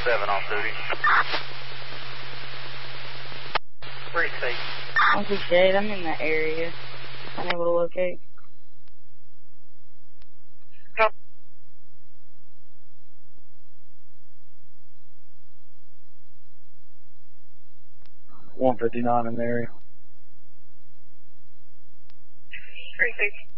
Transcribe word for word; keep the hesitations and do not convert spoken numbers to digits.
seven off duty. Three six. one sixty-eight, I'm in that area. Unable to locate. one fifty-nine in the area. Three six.